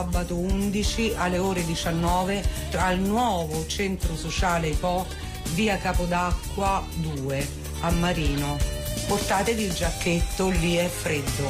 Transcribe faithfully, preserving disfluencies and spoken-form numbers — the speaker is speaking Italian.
Sabato undici alle ore diciannove al nuovo centro sociale I P O, via Capodacqua due a Marino. Portatevi il giacchetto, lì è freddo.